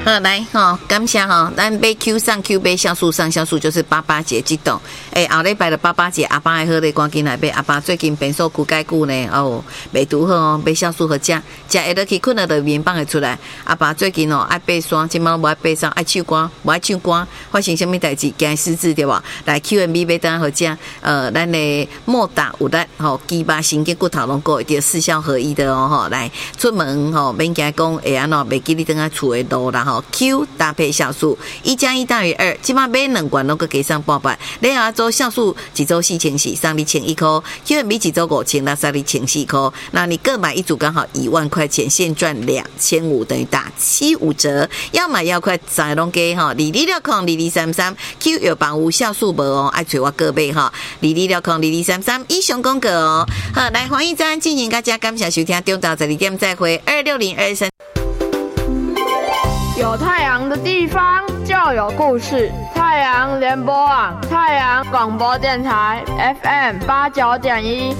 好，来感谢咱买 Q 上 Q 买酵素上酵素就是88节激动。后礼拜的88节，阿爸的好咧，赶紧来买。阿爸最近变数苦解久呢，袂拄好哦，买酵素好食会落去困了就面放会出来。阿爸最近爱爬山，即马无爱爬山，爱唱歌，无爱唱歌，发生什么代志？惊失智对吧？来 QMB 买单好食，咱的莫打有力鸡巴神经骨头拢够，一定4效合一的哦来出门免惊讲会安怎袂记你等下厝的路啦Q 搭配酵素1+1大于2，即马买2罐拢个加上800。你要做酵素一周4000，送你1,100块 ，QMB 一周5000，那送你1,400块。那你各买一组刚好1万块钱，现赚2500，等于打75折。要买要快，再拢给22602233 Q 有帮有酵素无哦，爱找我各位22602233以上广告哦。好，来欢迎咱进行大家感谢收听，中到12点再会26023。 有太阳的地方就有故事。太阳联播网，太阳广播电台 FM89.1。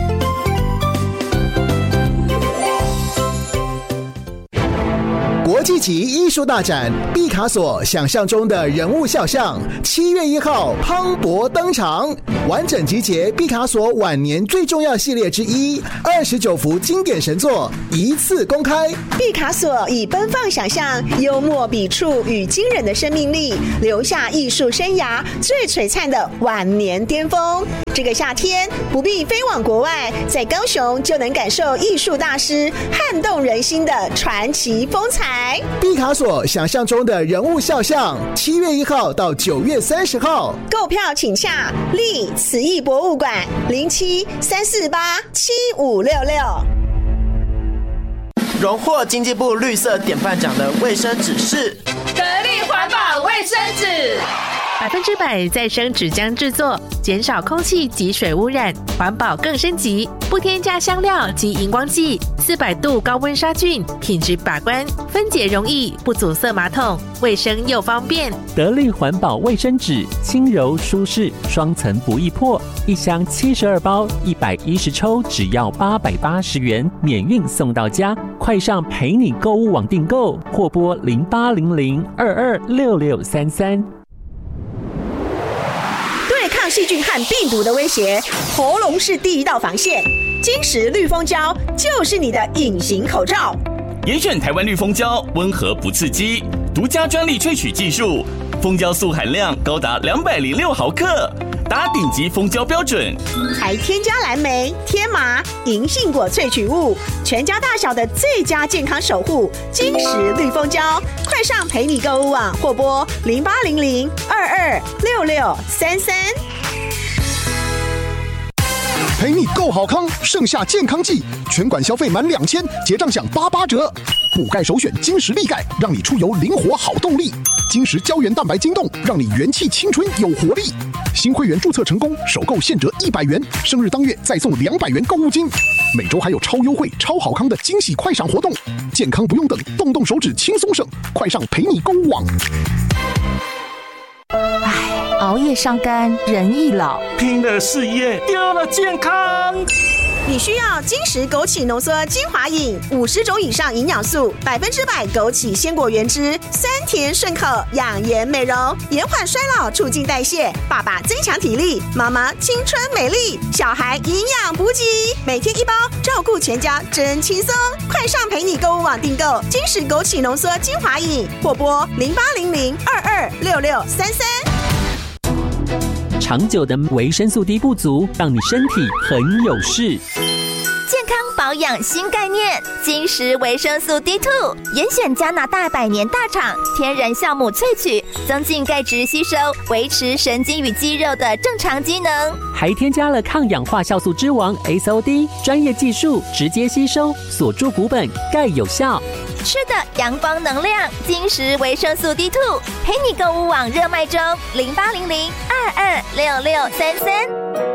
国际级艺术大展毕卡索想象中的人物肖像，7月1号磅礴登场，完整集结毕卡索晚年最重要系列之一，29幅经典神作一次公开。 毕卡索以奔放想象、幽默笔触与惊人的生命力，留下艺术生涯最璀璨的晚年巅峰。这个夏天不必飞往国外，在高雄就能感受艺术大师撼动人心的传奇风采。 毕卡索想象中的人物肖像，7月1号到9月30号， 购票请洽立慈艺博物馆0734875566。 荣获经济部绿色典范奖的卫生纸是得力环保卫生纸 ，100%再生纸浆制作，减少空气及水污染，环保更升级，不添加香料及荧光剂，400度高温杀菌，品质把关，分解容易，不阻塞马桶，卫生又方便。 得力环保卫生纸，轻柔舒适，双层不易破，一箱72包，110抽，只要880元，免运送到家。快上陪你购物网订购，或拨0800226633。 对抗细菌和病毒的威胁，喉咙是第一道防线。金石绿蜂胶就是你的隐形口罩。 严选台湾绿蜂胶，温和不刺激，独家专利萃取技术，蜂胶素含量高达206毫克，达顶级蜂胶标准， 还添加蓝莓、天麻、银杏果萃取物，全家大小的最佳健康守护。金石绿蜂胶，快上陪你购物网或拨0800226633。 陪你购好康，盛夏健康季，全馆消费满2000，结账享88折。补钙首选金石力钙，让你出游灵活好动力。金石胶原蛋白晶冻，让你元气青春有活力。新会员注册成功，首购现折100元，生日当月再送200元购物金。每周还有超优惠、超好康的惊喜快闪活动，健康不用等，动动手指轻松省，快上陪你购物网。 熬夜伤肝，人易老， 拼了事业，丢了健康。 你需要金石枸杞浓缩精华饮，50种以上营养素，100%枸杞鲜果原汁，酸甜顺口，养颜美容，延缓衰老，促进代谢。爸爸增强体力，妈妈青春美丽，小孩营养补给，每天1包，照顾全家真轻松。快上陪你购物网订购金石枸杞浓缩精华饮，或拨0800226633。 长久的维生素 D 不足，让你身体很有事。 健康保养新概念，金石维生素 D2， 严选加拿大100年大厂天然酵母萃取，增进钙质吸收，维持神经与肌肉的正常机能， 还添加了抗氧化酵素之王 SOD， 专业技术直接吸收，锁住骨本，钙有效。 吃的阳光能量，金石维生素 D2， 陪你购物网热卖中，0800226633。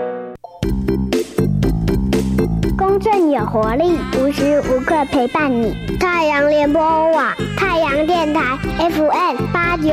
公正有活力，无时无刻陪伴你。太阳联播网，太阳电台 FM89